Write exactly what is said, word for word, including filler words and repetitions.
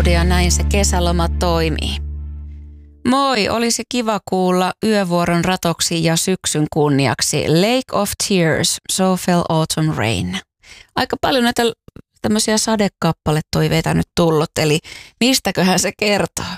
Cloud ja näin se kesäloma toimii. Moi, olisi kiva kuulla yövuoron ratoksi ja syksyn kunniaksi Lake of Tears, So Fell Autumn Rain. Aika paljon näitä tämmöisiä sadekappaletoiveita nyt tullut, eli mistäköhän se kertoo?